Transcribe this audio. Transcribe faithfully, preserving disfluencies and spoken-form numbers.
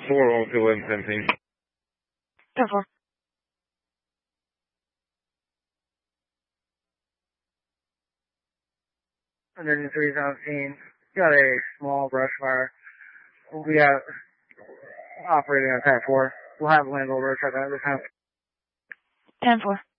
four on two and seventeen. ten four. Under three seventeen, got a small brush fire. We got operating on ten four. We'll have landlord road truck at the time. ten four.